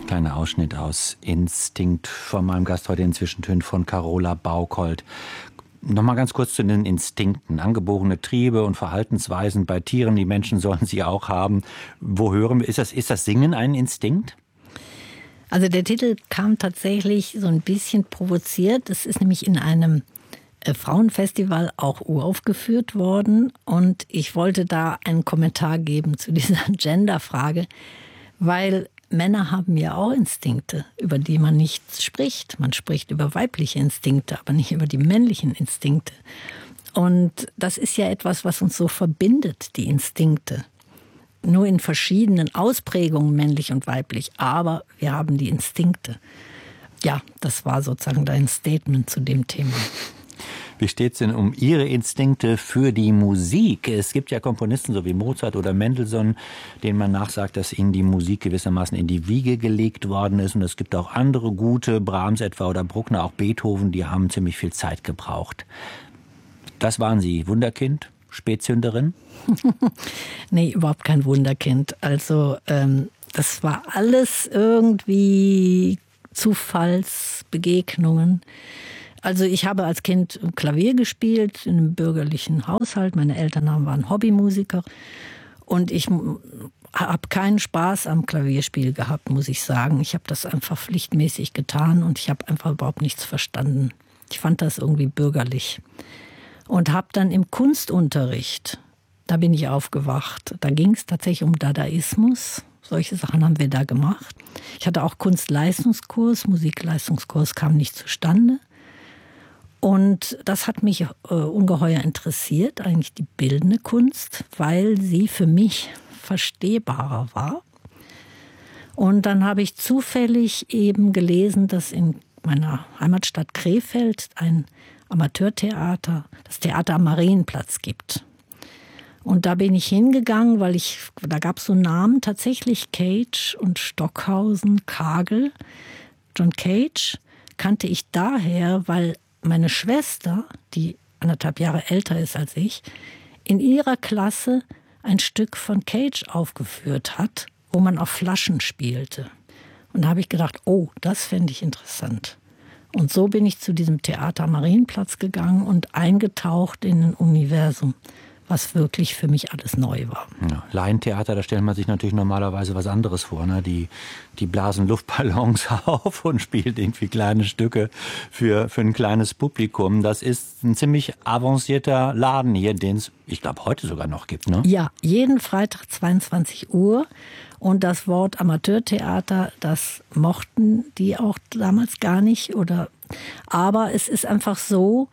Kleiner Ausschnitt aus Instinkt von meinem Gast heute in Zwischentönen von Carola Bauchold. Nochmal ganz kurz zu den Instinkten. Angeborene Triebe und Verhaltensweisen bei Tieren, die Menschen sollen sie auch haben. Wo hören wir, ist das Singen ein Instinkt? Also der Titel kam tatsächlich so ein bisschen provoziert. Es ist nämlich in einem Frauenfestival auch uraufgeführt worden. Und ich wollte da einen Kommentar geben zu dieser Genderfrage, weil Männer haben ja auch Instinkte, über die man nicht spricht. Man spricht über weibliche Instinkte, aber nicht über die männlichen Instinkte. Und das ist ja etwas, was uns so verbindet, die Instinkte. Nur in verschiedenen Ausprägungen, männlich und weiblich, aber wir haben die Instinkte. Ja, das war sozusagen dein Statement zu dem Thema. Wie steht es denn um Ihre Instinkte für die Musik? Es gibt ja Komponisten, so wie Mozart oder Mendelssohn, denen man nachsagt, dass ihnen die Musik gewissermaßen in die Wiege gelegt worden ist. Und es gibt auch andere gute, Brahms etwa oder Bruckner, auch Beethoven, die haben ziemlich viel Zeit gebraucht. Das waren Sie, Wunderkind, Spätzünderin? Nee, überhaupt kein Wunderkind. Also das war alles irgendwie Zufallsbegegnungen. Also ich habe als Kind Klavier gespielt in einem bürgerlichen Haushalt. Meine Eltern waren Hobbymusiker. Und ich habe keinen Spaß am Klavierspiel gehabt, muss ich sagen. Ich habe das einfach pflichtmäßig getan und ich habe einfach überhaupt nichts verstanden. Ich fand das irgendwie bürgerlich. Und habe dann im Kunstunterricht, da bin ich aufgewacht. Da ging es tatsächlich um Dadaismus. Solche Sachen haben wir da gemacht. Ich hatte auch Kunstleistungskurs, Musikleistungskurs kam nicht zustande. Und das hat mich ungeheuer interessiert, eigentlich die bildende Kunst, weil sie für mich verstehbarer war. Und dann habe ich zufällig eben gelesen, dass in meiner Heimatstadt Krefeld ein Amateurtheater, das Theater am Marienplatz gibt. Und da bin ich hingegangen, weil da gab es so Namen, tatsächlich Cage und Stockhausen, Kagel. John Cage kannte ich daher, weil meine Schwester, die 1,5 Jahre älter ist als ich, in ihrer Klasse ein Stück von Cage aufgeführt hat, wo man auf Flaschen spielte. Und da habe ich gedacht, oh, das fände ich interessant. Und so bin ich zu diesem Theater am Marienplatz gegangen und eingetaucht in ein Universum, was wirklich für mich alles neu war. Ja, Laientheater, da stellt man sich natürlich normalerweise was anderes vor. Ne? Die blasen Luftballons auf und spielen irgendwie kleine Stücke für ein kleines Publikum. Das ist ein ziemlich avancierter Laden hier, den es, ich glaube, heute sogar noch gibt. Ne? Ja, jeden Freitag 22 Uhr. Und das Wort Amateurtheater, das mochten die auch damals gar nicht. Aber es ist einfach so,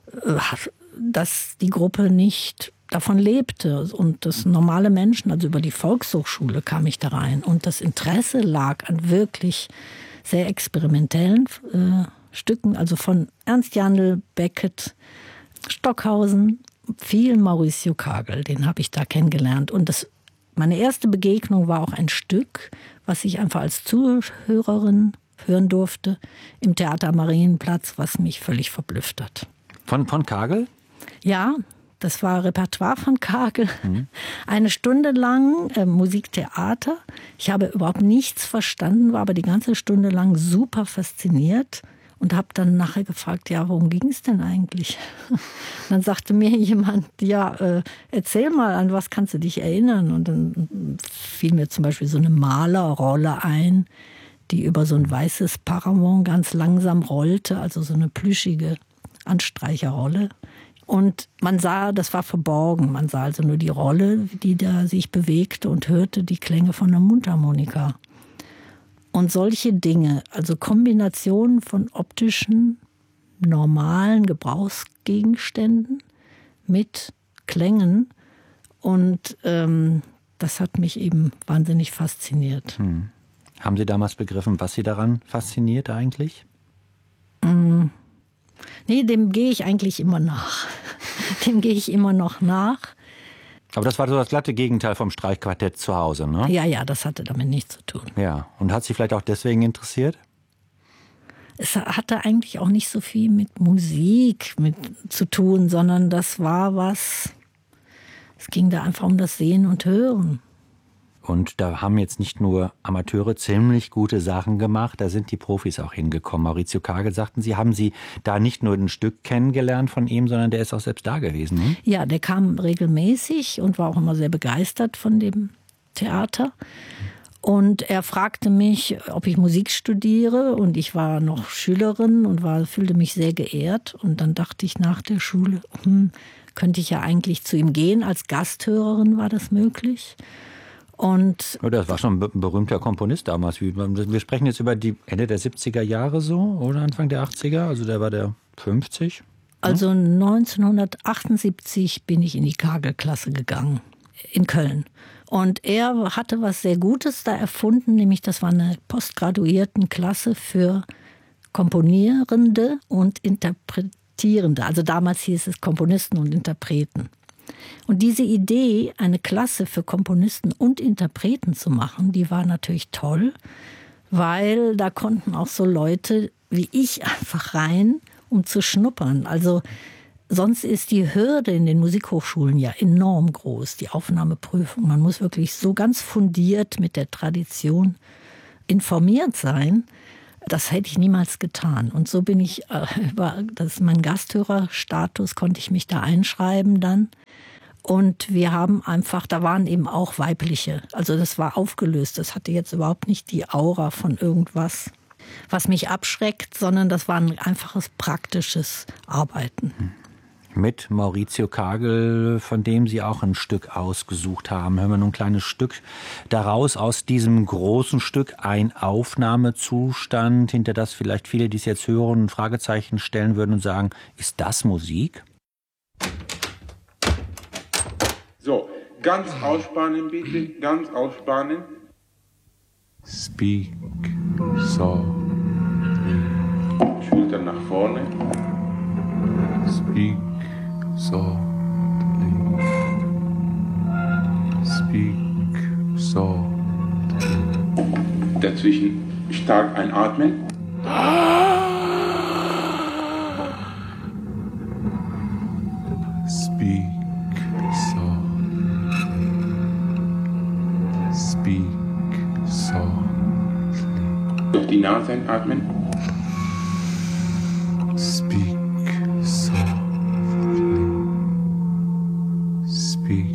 dass die Gruppe nicht davon lebte. Und das normale Menschen, also über die Volkshochschule kam ich da rein. Und das Interesse lag an wirklich sehr experimentellen Stücken, also von Ernst Jandl, Beckett, Stockhausen, viel Mauricio Kagel, den habe ich da kennengelernt. Und meine erste Begegnung war auch ein Stück, was ich einfach als Zuhörerin hören durfte, im Theater am Marienplatz, was mich völlig verblüfft hat. Von Kagel? Ja, das war Repertoire von Kagel. 1 Stunde lang Musiktheater. Ich habe überhaupt nichts verstanden, war aber die ganze Stunde lang super fasziniert und habe dann nachher gefragt, ja, worum ging es denn eigentlich? Und dann sagte mir jemand, ja, erzähl mal, an was kannst du dich erinnern? Und dann fiel mir zum Beispiel so eine Malerrolle ein, die über so ein weißes Paravent ganz langsam rollte, also so eine plüschige Anstreicherrolle. Und man sah, das war verborgen, man sah also nur die Rolle, die da sich bewegte und hörte die Klänge von der Mundharmonika. Und solche Dinge, also Kombinationen von optischen, normalen Gebrauchsgegenständen mit Klängen. Und das hat mich eben wahnsinnig fasziniert. Haben Sie damals begriffen, was Sie daran fasziniert eigentlich? Nee, dem gehe ich eigentlich immer nach. Dem gehe ich immer noch nach. Aber das war so das glatte Gegenteil vom Streichquartett zu Hause, ne? Ja, das hatte damit nichts zu tun. Ja, und hat Sie vielleicht auch deswegen interessiert? Es hatte eigentlich auch nicht so viel mit Musik zu tun, sondern das war was, es ging da einfach um das Sehen und Hören. Und da haben jetzt nicht nur Amateure ziemlich gute Sachen gemacht, da sind die Profis auch hingekommen. Maurizio Kagel, sagten Sie, haben Sie da nicht nur ein Stück kennengelernt von ihm, sondern der ist auch selbst da gewesen, ne? Ja, der kam regelmäßig und war auch immer sehr begeistert von dem Theater. Und er fragte mich, ob ich Musik studiere. Und ich war noch Schülerin und fühlte mich sehr geehrt. Und dann dachte ich nach der Schule, könnte ich ja eigentlich zu ihm gehen. Als Gasthörerin war das möglich. Und das war schon ein berühmter Komponist damals. Wir sprechen jetzt über die Ende der 70er Jahre so oder Anfang der 80er. Also der war der 50. Also 1978 bin ich in die Kagel-Klasse gegangen in Köln. Und er hatte was sehr Gutes da erfunden, nämlich das war eine Postgraduiertenklasse für Komponierende und Interpretierende. Also damals hieß es Komponisten und Interpreten. Und diese Idee, eine Klasse für Komponisten und Interpreten zu machen, die war natürlich toll, weil da konnten auch so Leute wie ich einfach rein, um zu schnuppern. Also sonst ist die Hürde in den Musikhochschulen ja enorm groß, die Aufnahmeprüfung. Man muss wirklich so ganz fundiert mit der Tradition informiert sein. Das hätte ich niemals getan. Und so bin ich, das ist mein Gasthörerstatus, konnte ich mich da einschreiben dann. Und wir haben einfach, da waren eben auch weibliche, also das war aufgelöst. Das hatte jetzt überhaupt nicht die Aura von irgendwas, was mich abschreckt, sondern das war ein einfaches, praktisches Arbeiten. Mit Maurizio Kagel, von dem Sie auch ein Stück ausgesucht haben. Hören wir nun ein kleines Stück daraus aus diesem großen Stück, ein Aufnahmezustand, hinter das vielleicht viele, die es jetzt hören, ein Fragezeichen stellen würden und sagen, ist das Musik? So, ganz ausspannen bitte, ganz ausspannen. Speak softly. Schultern nach vorne. Speak softly. Speak softly. Dazwischen stark einatmen. Speak softly. Speak softly. Durch die Nase einatmen. Speak softly. Speak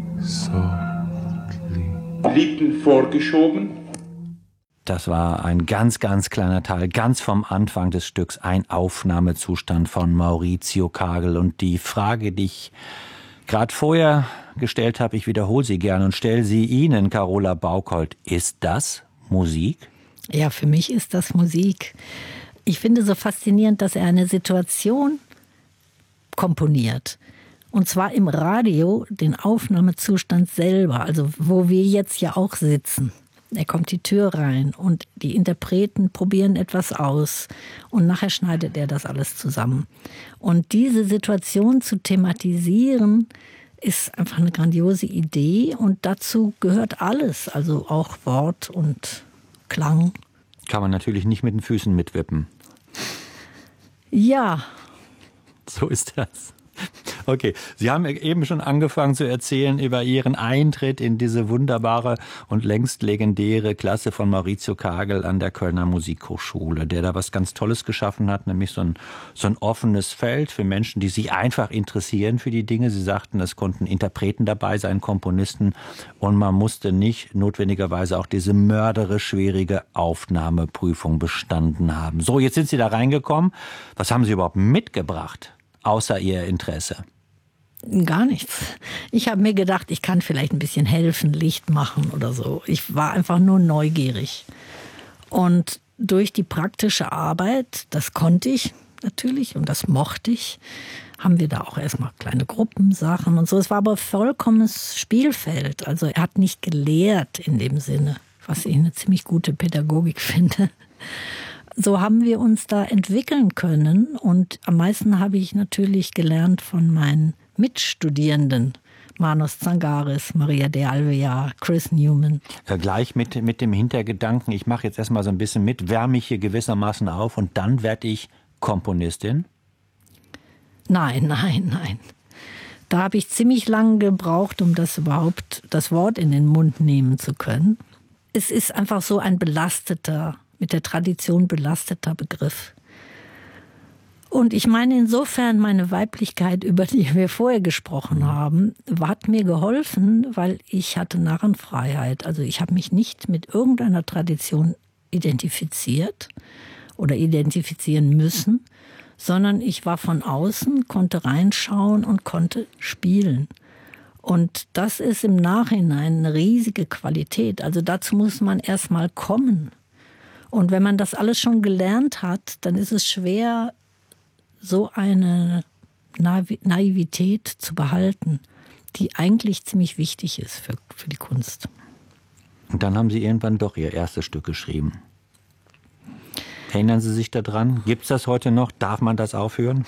softly. Lippen vorgeschoben. Das war ein ganz, ganz kleiner Teil, ganz vom Anfang des Stücks, ein Aufnahmezustand von Maurizio Kagel. Und die Frage, die ich gerade vorher gestellt habe, ich wiederhole sie gerne und stelle sie Ihnen, Carola Bauchold. Ist das Musik? Ja, für mich ist das Musik. Ich finde so faszinierend, dass er eine Situation komponiert. Und zwar im Radio, den Aufnahmezustand selber, also wo wir jetzt ja auch sitzen. Er kommt die Tür rein und die Interpreten probieren etwas aus und nachher schneidet er das alles zusammen. Und diese Situation zu thematisieren, ist einfach eine grandiose Idee und dazu gehört alles, also auch Wort und Klang. Kann man natürlich nicht mit den Füßen mitwippen. Ja. So ist das. Okay, Sie haben eben schon angefangen zu erzählen über Ihren Eintritt in diese wunderbare und längst legendäre Klasse von Maurizio Kagel an der Kölner Musikhochschule, der da was ganz Tolles geschaffen hat, nämlich so ein offenes Feld für Menschen, die sich einfach interessieren für die Dinge. Sie sagten, es konnten Interpreten dabei sein, Komponisten, und man musste nicht notwendigerweise auch diese mörderisch schwierige Aufnahmeprüfung bestanden haben. So, jetzt sind Sie da reingekommen. Was haben Sie überhaupt mitgebracht? Außer Ihr Interesse? Gar nichts. Ich habe mir gedacht, ich kann vielleicht ein bisschen helfen, Licht machen oder so. Ich war einfach nur neugierig. Und durch die praktische Arbeit, das konnte ich natürlich und das mochte ich, haben wir da auch erstmal kleine Gruppensachen und so. Es war aber vollkommenes Spielfeld. Also er hat nicht gelehrt in dem Sinne, was ich eine ziemlich gute Pädagogik finde. So haben wir uns da entwickeln können und am meisten habe ich natürlich gelernt von meinen Mitstudierenden. Manos Zangaris, Maria de Alvear, Chris Newman. Gleich mit dem Hintergedanken, ich mache jetzt erstmal so ein bisschen mit, wärme mich hier gewissermaßen auf und dann werde ich Komponistin? Nein. Da habe ich ziemlich lange gebraucht, um das Wort in den Mund nehmen zu können. Es ist einfach so ein mit der Tradition belasteter Begriff. Und ich meine insofern, meine Weiblichkeit, über die wir vorher gesprochen haben, hat mir geholfen, weil ich hatte Narrenfreiheit. Also ich habe mich nicht mit irgendeiner Tradition identifiziert oder identifizieren müssen, sondern ich war von außen, konnte reinschauen und konnte spielen. Und das ist im Nachhinein eine riesige Qualität. Also dazu muss man erst mal kommen. Und wenn man das alles schon gelernt hat, dann ist es schwer, so eine Naivität zu behalten, die eigentlich ziemlich wichtig ist für die Kunst. Und dann haben Sie irgendwann doch Ihr erstes Stück geschrieben. Erinnern Sie sich daran? Gibt es das heute noch? Darf man das aufhören?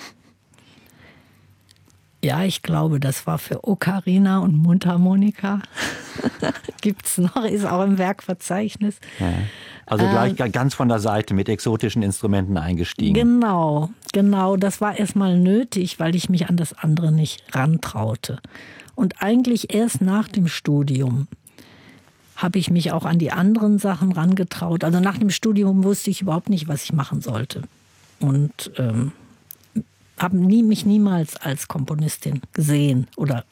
Ja, ich glaube, das war für Ocarina und Mundharmonika. Gibt's noch, ist auch im Werkverzeichnis. Ja. Also gleich ganz von der Seite mit exotischen Instrumenten eingestiegen. Genau. Das war erstmal nötig, weil ich mich an das andere nicht rantraute. Und eigentlich erst nach dem Studium habe ich mich auch an die anderen Sachen rangetraut. Also nach dem Studium wusste ich überhaupt nicht, was ich machen sollte. Und habe mich niemals als Komponistin gesehen oder